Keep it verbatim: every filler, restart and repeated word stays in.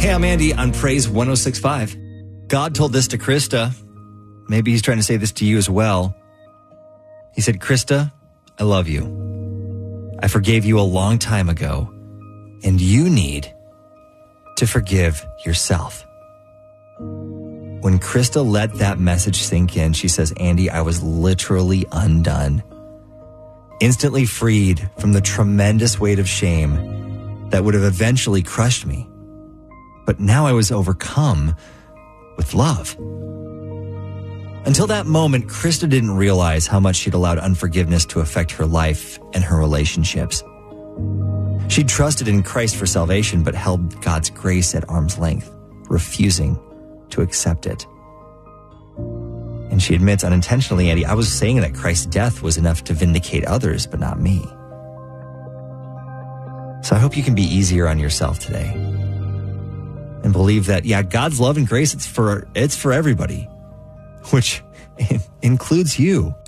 Hey, I'm Andy on Praise one oh six point five. God told this to Krista. Maybe he's trying to say this to you as well. He said, Krista, I love you. I forgave you a long time ago, and you need to forgive yourself. When Krista let that message sink in, she says, Andy, I was literally undone. Instantly freed from the tremendous weight of shame that would have eventually crushed me. But now I was overcome with love. Until that moment, Krista didn't realize how much she'd allowed unforgiveness to affect her life and her relationships. She'd trusted in Christ for salvation, but held God's grace at arm's length, refusing to accept it. And she admits unintentionally, Andy, I was saying that Christ's death was enough to vindicate others, but not me. So I hope you can be easier on yourself today and believe that, yeah, God's love and grace, it's for, it's for everybody, which includes you.